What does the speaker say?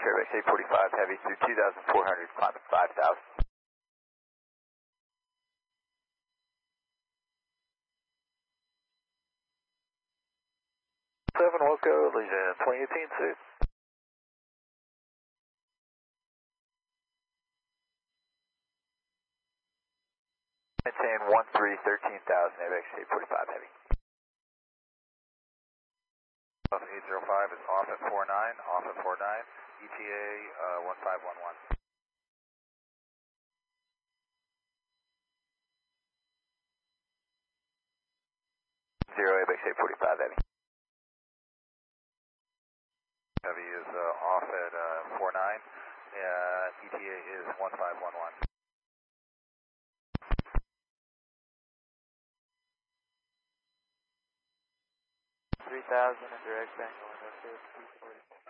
Airbax 845 heavy through 2,400, climbing 5,000. 7 Wilco, Legion 2018 6. Maintain 13,000, Airbax 845 heavy. 805 is off at 49, ETA 1511. 0 Airbax 845 heavy. Heavy is off at 49, ETA is 1511. 3,000 and direct angle.